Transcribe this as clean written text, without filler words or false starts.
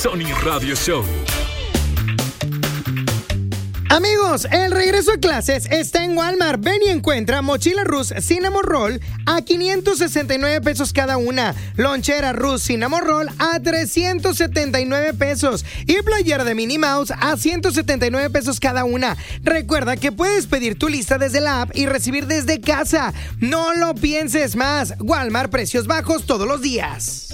Sony Radio Show. Amigos, el regreso a clases está en Walmart. Ven y encuentra mochila Rus Cinnamon Roll a 569 pesos cada una. Lonchera Rus Cinnamon Roll a 379 pesos. Y playera de Minnie Mouse a 179 pesos cada una. Recuerda que puedes pedir tu lista desde la app y recibir desde casa. No lo pienses más. Walmart, precios bajos todos los días.